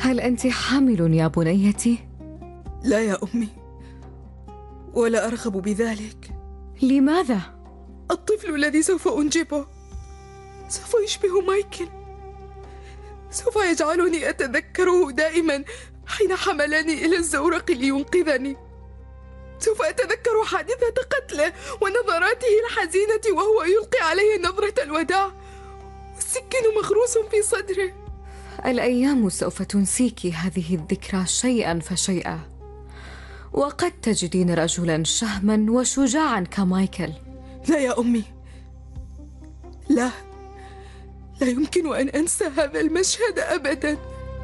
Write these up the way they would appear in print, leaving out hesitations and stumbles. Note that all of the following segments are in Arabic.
هل أنت حامل يا بنيتي؟ لا يا أمي، ولا أرغب بذلك. لماذا؟ الطفل الذي سوف أنجبه سوف يشبه مايكل، سوف يجعلني أتذكره دائما حين حملني إلى الزورق لينقذني. سوف أتذكر حادثة قتله ونظراته الحزينة وهو يلقي علي نظرة الوداع والسكين مغروس في صدره. الأيام سوف تنسيك هذه الذكرى شيئا فشيئا، وقد تجدين رجلا شهما وشجاعا كمايكل. لا يا أمي، لا يمكن أن أنسى هذا المشهد أبدا.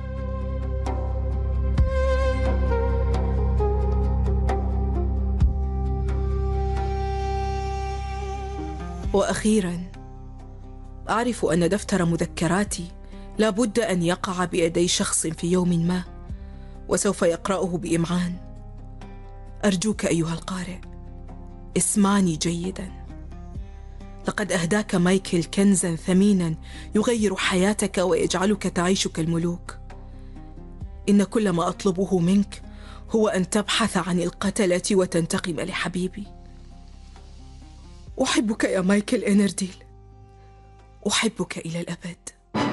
وأخيرا أعرف أن دفتر مذكراتي لا بد أن يقع بيدي شخص في يوم ما، وسوف يقرأه بإمعان. أرجوك أيها القارئ، اسمعني جيدا. لقد أهداك مايكل كنزا ثمينا يغير حياتك ويجعلك تعيش كالملوك. إن كل ما أطلبه منك هو أن تبحث عن القتلة وتنتقم لحبيبي. أحبك يا مايكل إنرديل، أحبك إلى الأبد.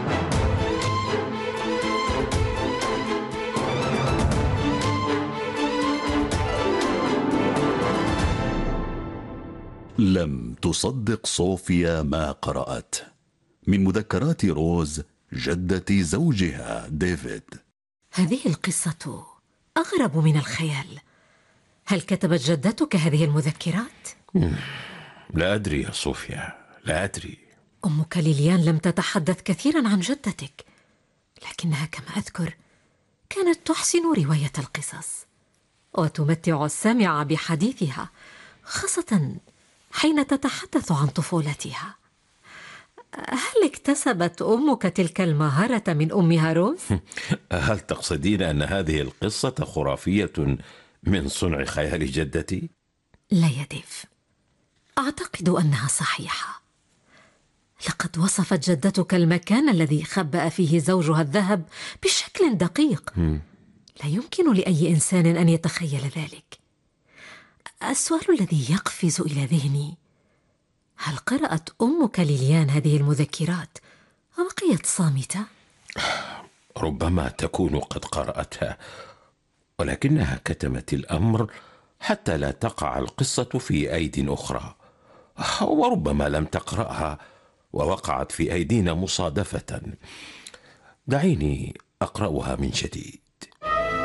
لم تصدق صوفيا ما قرأت. من مذكرات روز جدة زوجها ديفيد. هذه القصة أغرب من الخيال. هل كتبت جدتك هذه المذكرات؟ لا أدري يا صوفيا، لا أدري. أمك ليليان لم تتحدث كثيرا عن جدتك، لكنها كما أذكر كانت تحسن رواية القصص وتمتع السامع بحديثها، خاصة حين تتحدث عن طفولتها. هل اكتسبت أمك تلك المهارة من أمها روز؟ هل تقصدين أن هذه القصة خرافية من صنع خيال جدتي؟ لا يا ديف، أعتقد أنها صحيحة. لقد وصفت جدتك المكان الذي خبأ فيه زوجها الذهب بشكل دقيق. لا يمكن لأي إنسان أن يتخيل ذلك. السؤال الذي يقفز إلى ذهني: هل قرأت أمك ليليان هذه المذكرات وبقيت صامتة؟ ربما تكون قد قرأتها، ولكنها كتمت الأمر حتى لا تقع القصة في أيدي أخرى، وربما لم تقرأها ووقعت في أيدينا مصادفة. دعيني أقرأها من جديد.